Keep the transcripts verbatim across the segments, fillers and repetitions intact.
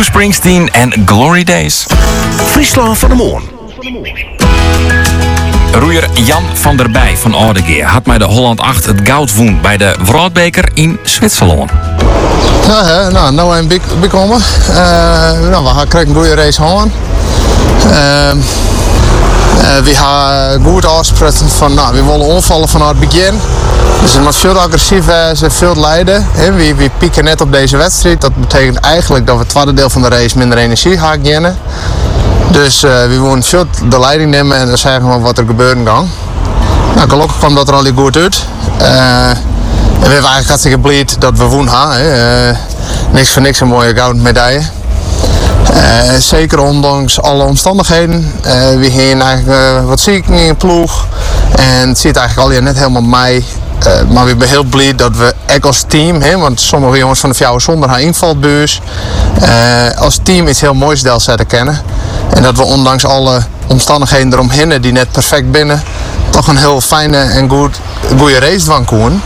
Bruce Springsteen en Glory Days. Friesland van de Moon. Roeier Jan van der Bij van Oudegeer had bij de Holland acht het goud woen bij de Wrootbeker in Zwitserland. Ja, hè, nou, nou een big, big komen. Uh, nou, we gaan krijgen een goede race aan. Uh, uh, we gaan goed afspreken van, nou, we willen onvallen van het begin. Dus het moet veel agressiever zijn, veel lijden. He, we, we pieken net op deze wedstrijd. Dat betekent eigenlijk dat we het tweede deel van de race minder energie gaan geven. Dus uh, we moeten veel de leiding nemen en dan zeggen we wat er gebeuren kan. Nou, gelukkig kwam dat er al goed uit. Uh, en we hebben eigenlijk hartstikke blij dat we woen gaan. Uh, niks voor niks een mooie gouden medaille. Uh, zeker ondanks alle omstandigheden. Uh, we hebben eigenlijk uh, wat zieken in de ploeg. En het zit eigenlijk al hier net helemaal mee. Uh, maar we zijn heel blij dat we echt als team, hè, want sommige jongens van de Fjouwer zonder haar invalbuurs, uh, als team iets heel moois deel zetten kennen. En dat we ondanks alle omstandigheden eromheen die net perfect binnen, toch een heel fijne en goed, goede race van koen.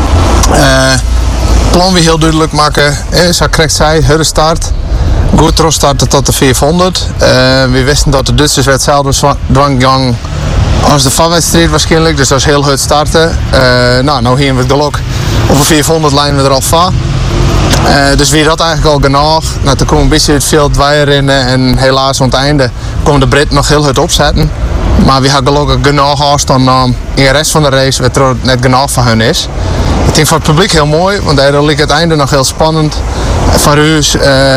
Uh, plan we heel duidelijk maken, hè, zo krijgt zij, hun start. Goed terugstarten tot de vierhonderd. Uh, we wisten dat de Duitsers werd hetzelfde dwanggang als de vanwedstrijd waarschijnlijk, dus dat is heel goed starten. Uh, nou, nou hier we het geluk. Op de vierhonderd lijnen we er al van. Uh, dus wie dat eigenlijk al genoeg. Nou, toen komen een beetje het veld rennen en helaas aan het einde komen de Brit nog heel goed opzetten. Maar we hebben gelukkig genoeg afstand um, in de rest van de race, wat er net genoeg van hun is. Ik denk voor het publiek heel mooi, want daar ligt het einde nog heel spannend. Voor u uh,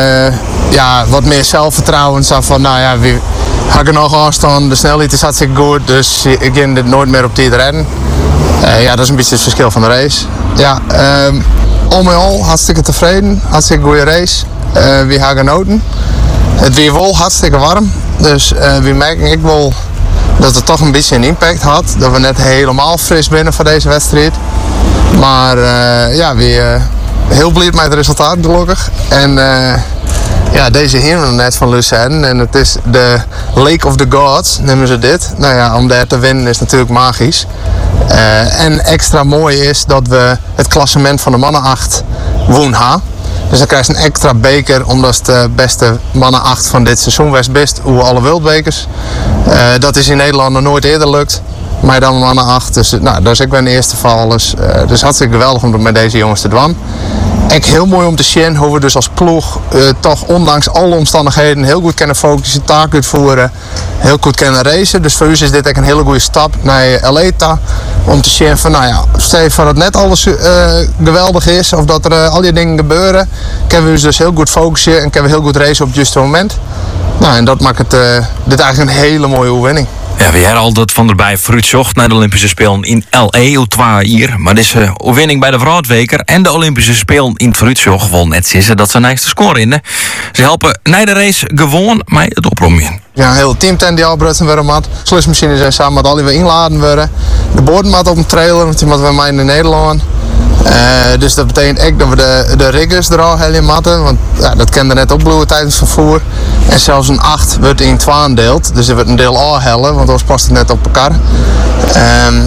ja, wat meer zelfvertrouwen. Zo van, nou ja, we hebben genoeg afstand, de snelheid is hartstikke goed, dus ik ga dit nooit meer op tijd redden. Uh, ja, dat is een beetje het verschil van de race. Ja, um, al met al hartstikke tevreden, hartstikke goede race. Uh, we hebben genoten. Het weer wel hartstikke warm, dus uh, we merken ik wel dat het toch een beetje een impact had. Dat we net helemaal fris binnen voor deze wedstrijd. Maar uh, ja, we uh, heel blij met het resultaat gelukkig. En uh, ja, deze heren net van Lucerne. En het is de Lake of the Gods, noemen ze dit. Nou ja, om daar te winnen is natuurlijk magisch. Uh, en extra mooi is dat we het klassement van de mannen acht woen ha. Dus dan krijg je een extra beker, omdat het de beste mannen acht van dit seizoen was best hoe alle wereldbekers. Uh, dat is in Nederland nog nooit eerder lukt. Maar dan mannen acht. Dus nou, dat is ik ben de eerste val. Dus, uh, dus hartstikke geweldig om met deze jongens te doen. Echt heel mooi om te zien hoe we dus als ploeg uh, toch ondanks alle omstandigheden heel goed kunnen focussen, taak uitvoeren, heel goed kunnen racen. Dus voor u is dit echt een hele goede stap naar El Eta. Om te zien van, nou ja, stel voor dat net alles uh, geweldig is of dat er uh, al die dingen gebeuren, kunnen we ons dus heel goed focussen en kunnen we heel goed racen op het juiste moment. Nou, en dat maakt het, uh, dit eigenlijk een hele mooie overwinning. Ja, we hebben al dat van erbij vooruitzocht naar de Olympische Spelen in L A op twee jaar. Maar deze overwinning bij de Vrouwtweker en de Olympische Spelen in het vooruitzocht wel net zissen dat ze een eigen score in. Ze helpen na de race gewoon met het oprommen. Ja, een heel team ten die opbruiten werden mat. Sluismachines zijn samen met al die we inladen worden. De boordmat op een trailer, want die moeten we mij in Nederland. Uh, dus dat betekent echt dat we de, de riggers er al heel in matten, want ja, dat kende net opbloeien tijdens het vervoer. En zelfs een acht wordt in twee deelt, dus er wordt een deel A hellen, want anders past het net op elkaar. Um,